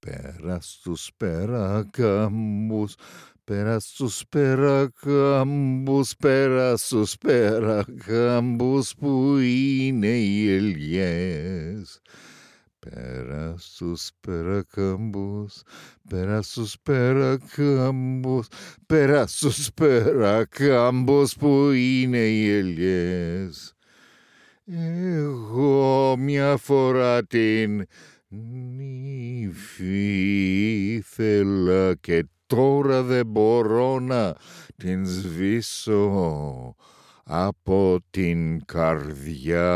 Πέρα στους περακάμπους, πέρα στους περακάμπους, πέρα στους περακάμπους που είναι οι ελιές. Πέρα στους περακάμπους, πέρα στους περακάμπους, πέρα στους περακάμπους που είναι οι ελιές. Εγώ μια φορά την νύφη ήθελα και τώρα δεν μπορώ να την σβήσω από την καρδιά.